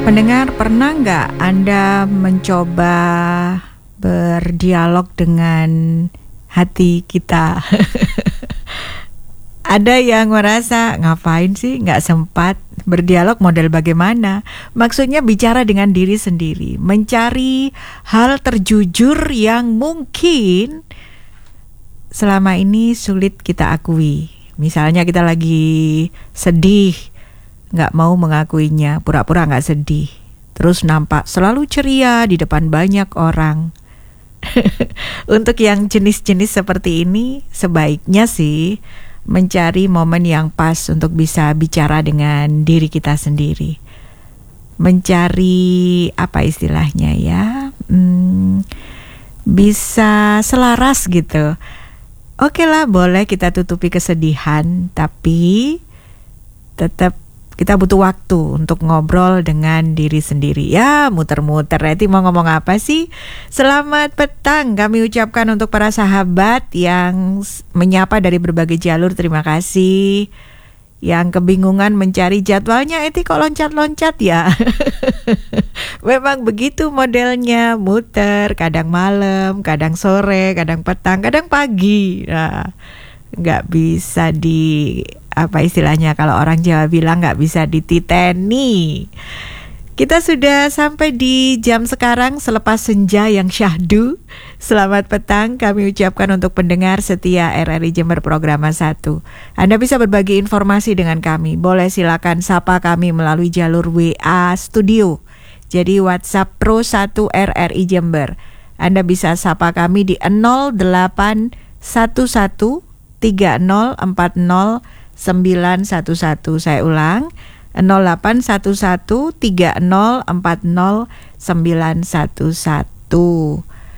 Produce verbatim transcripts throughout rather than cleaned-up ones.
Pendengar, pernah nggak Anda mencoba berdialog dengan hati kita? Ada yang merasa ngapain sih, nggak sempat berdialog model bagaimana? Maksudnya bicara dengan diri sendiri, mencari hal terjujur yang mungkin selama ini sulit kita akui. Misalnya kita lagi sedih, nggak mau mengakuinya, pura-pura nggak sedih, terus nampak selalu ceria di depan banyak orang. Untuk yang jenis-jenis seperti ini, sebaiknya sih mencari momen yang pas untuk bisa bicara dengan diri kita sendiri. Mencari apa istilahnya ya, hmm, bisa selaras gitu. Oke lah, boleh kita tutupi kesedihan, tapi tetap kita butuh waktu untuk ngobrol dengan diri sendiri. Ya, muter-muter. Reti mau ngomong apa sih? Selamat petang kami ucapkan untuk para sahabat yang menyapa dari berbagai jalur. Terima kasih. Yang kebingungan mencari jadwalnya, Eti kok loncat-loncat ya? Memang begitu modelnya, muter. Kadang malam, kadang sore, kadang petang, kadang pagi. Nah, nggak bisa di apa istilahnya kalau orang Jawa bilang nggak bisa dititeni. Kita sudah sampai di jam sekarang selepas senja yang syahdu. Selamat petang kami ucapkan untuk pendengar setia R R I Jember Programa satu. Anda bisa berbagi informasi dengan kami. Boleh silakan sapa kami melalui jalur W A Studio. Jadi WhatsApp Pro satu R R I Jember. Anda bisa sapa kami di nol delapan satu satu tiga nol empat nol sembilan satu satu. Saya ulang, nol delapan satu satu tiga nol empat nol sembilan satu satu.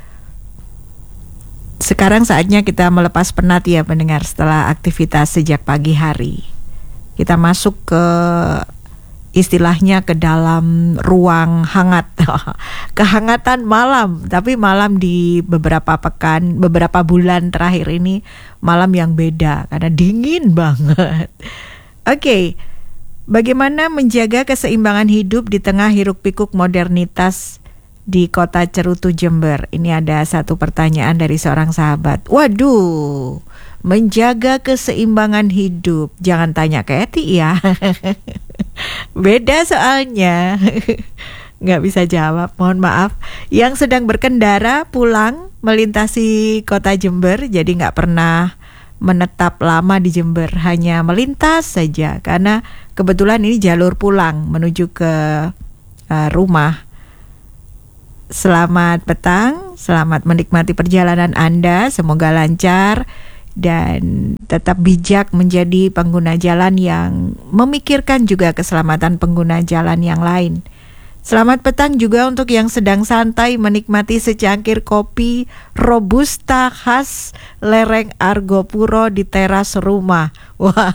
Sekarang saatnya kita melepas penat ya pendengar, setelah aktivitas sejak pagi hari. Kita masuk ke istilahnya ke dalam ruang hangat. Kehangatan malam, tapi malam di beberapa pekan, beberapa bulan terakhir ini malam yang beda karena dingin banget. Oke, okay. Bagaimana menjaga keseimbangan hidup di tengah hiruk-pikuk modernitas di kota Cerutu Jember? Ini ada satu pertanyaan dari seorang sahabat. Waduh, menjaga keseimbangan hidup, jangan tanya ke Eti ya. Beda soalnya. Nggak bisa jawab, mohon maaf. Yang sedang berkendara pulang melintasi kota Jember, jadi nggak pernah menetap lama di Jember, hanya melintas saja karena kebetulan ini jalur pulang menuju ke uh, rumah. Selamat petang, selamat menikmati perjalanan Anda, semoga lancar dan tetap bijak menjadi pengguna jalan yang memikirkan juga keselamatan pengguna jalan yang lain. Selamat petang juga untuk yang sedang santai menikmati secangkir kopi Robusta khas lereng Argopuro di teras rumah. Wah,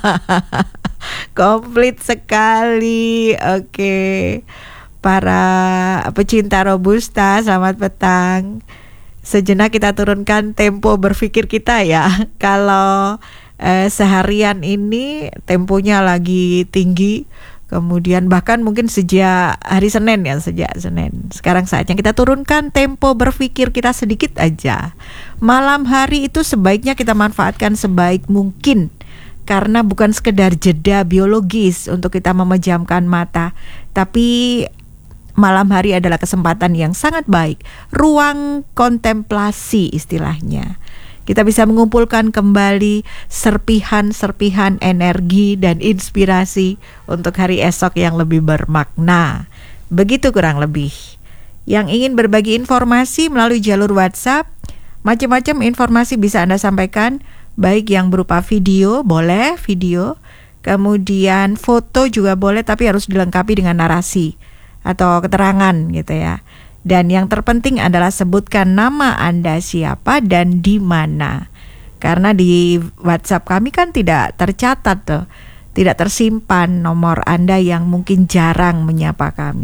komplit sekali. Oke, para pecinta Robusta, selamat petang. Sejenak kita turunkan tempo berpikir kita ya. Kalau eh, seharian ini temponya lagi tinggi, kemudian bahkan mungkin sejak hari Senin ya, sejak Senin. Sekarang saatnya kita turunkan tempo berpikir kita sedikit aja. Malam hari itu sebaiknya kita manfaatkan sebaik mungkin, karena bukan sekedar jeda biologis untuk kita memejamkan mata, tapi malam hari adalah kesempatan yang sangat baik, ruang kontemplasi istilahnya. Kita bisa mengumpulkan kembali serpihan-serpihan energi dan inspirasi untuk hari esok yang lebih bermakna. Begitu kurang lebih. Yang ingin berbagi informasi melalui jalur WhatsApp, macam-macam informasi bisa Anda sampaikan, baik yang berupa video, boleh video, kemudian foto juga boleh, tapi harus dilengkapi dengan narasi atau keterangan gitu ya. Dan yang terpenting adalah sebutkan nama Anda siapa dan di mana. Karena di WhatsApp kami kan tidak tercatat tuh, tidak tersimpan nomor Anda yang mungkin jarang menyapa kami.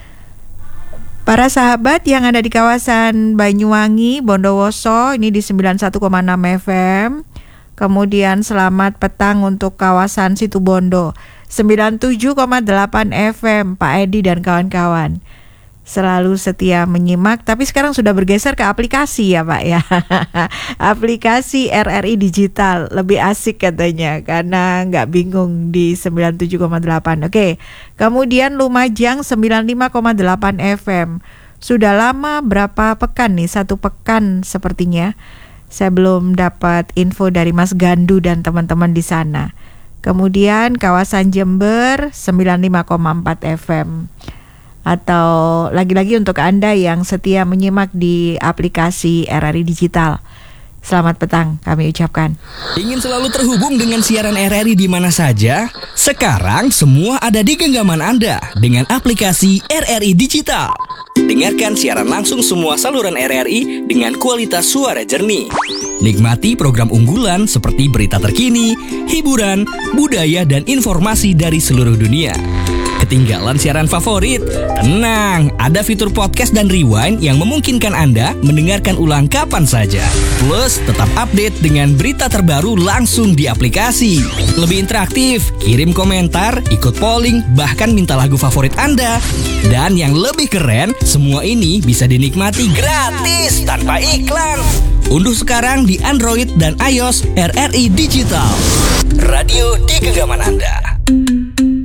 Para sahabat yang ada di kawasan Banyuwangi, Bondowoso, ini di sembilan puluh satu koma enam F M. Kemudian selamat petang untuk kawasan Situbondo. sembilan puluh tujuh koma delapan F M, Pak Edi dan kawan-kawan. Selalu setia menyimak, tapi sekarang sudah bergeser ke aplikasi ya Pak ya. Aplikasi R R I Digital, lebih asik katanya, karena nggak bingung di sembilan puluh tujuh koma delapan. Oke, kemudian Lumajang sembilan puluh lima koma delapan F M. Sudah lama, berapa pekan nih, satu pekan sepertinya. Saya belum dapat info dari Mas Gandu dan teman-teman di sana. Kemudian kawasan Jember sembilan puluh lima koma empat F M. Atau lagi-lagi untuk Anda yang setia menyimak di aplikasi R R I Digital, selamat petang kami ucapkan. Ingin selalu terhubung dengan siaran R R I di mana saja? Sekarang semua ada di genggaman Anda dengan aplikasi R R I Digital. Dengarkan siaran langsung semua saluran R R I dengan kualitas suara jernih. Nikmati program unggulan seperti berita terkini, hiburan, budaya, dan informasi dari seluruh dunia. Ketinggalan siaran favorit? Tenang, ada fitur podcast dan rewind yang memungkinkan Anda mendengarkan ulang kapan saja. Plus, tetap update dengan berita terbaru langsung di aplikasi. Lebih interaktif, kirim komentar, ikut polling, bahkan minta lagu favorit Anda. Dan yang lebih keren, semua ini bisa dinikmati gratis tanpa iklan. Unduh sekarang di Android dan iOS R R I Digital. Radio di genggaman Anda.